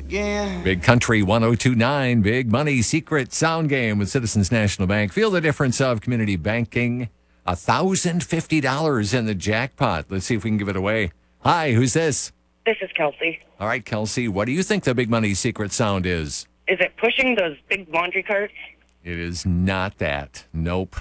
again. Big Country 102.9, Big Money Secret Sound Game with Citizens National Bank. Feel the difference of community banking. $1,050 in the jackpot. Let's see if we can give it away. Hi, who's this? This is Kelsey. All right, Kelsey, what do you think the Big Money Secret Sound is? Is it pushing those big laundry carts? It is not that. Nope.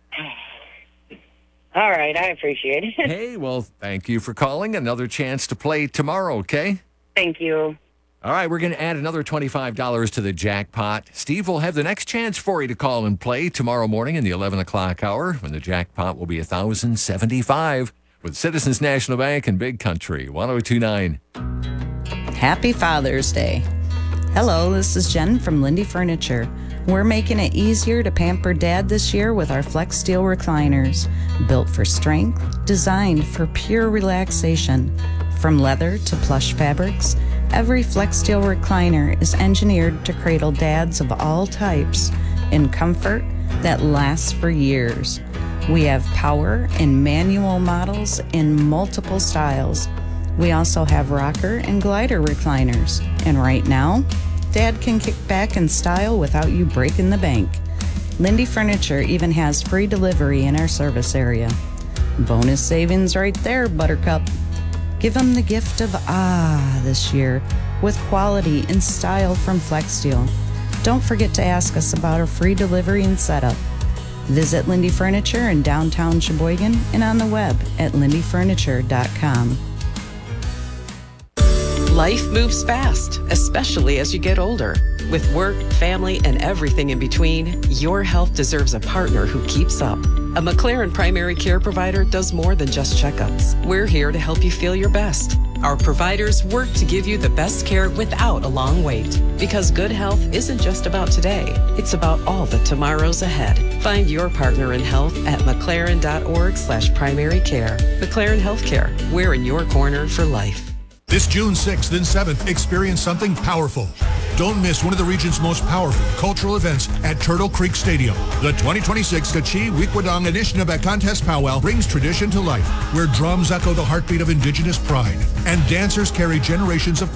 All right, I appreciate it. Hey, well, thank you for calling. Another chance to play tomorrow, okay? Thank you. All right, we're going to add another $25 to the jackpot. Steve will have the next chance for you to call and play tomorrow morning in the 11 o'clock hour when the jackpot will be $1,075 with Citizens National Bank and Big Country 102.9. Happy Father's Day. Hello, this is Jen from Lindy Furniture. We're making it easier to pamper Dad this year with our Flex Steel recliners. Built for strength, designed for pure relaxation. From leather to plush fabrics, every Flex Steel recliner is engineered to cradle dads of all types in comfort that lasts for years. We have power and manual models in multiple styles. We also have rocker and glider recliners. And right now, Dad can kick back in style without you breaking the bank. Lindy Furniture even has free delivery in our service area. Bonus savings right there, Buttercup. Give them the gift of this year with quality and style from Flex Steel. Don't forget to ask us about our free delivery and setup. Visit Lindy Furniture in downtown Sheboygan and on the web at lindyfurniture.com. Life moves fast, especially as you get older. With work, family, and everything in between, your health deserves a partner who keeps up. A McLaren primary care provider does more than just checkups. We're here to help you feel your best. Our providers work to give you the best care without a long wait. Because good health isn't just about today, it's about all the tomorrows ahead. Find your partner in health at mclaren.org/primary care. McLaren Healthcare, we're in your corner for life. This June 6th and 7th, experience something powerful. Don't miss one of the region's most powerful cultural events at Turtle Creek Stadium. The 2026 Kachee Weekwadong Anishinaabe Contest Powwow brings tradition to life, where drums echo the heartbeat of Indigenous pride and dancers carry generations of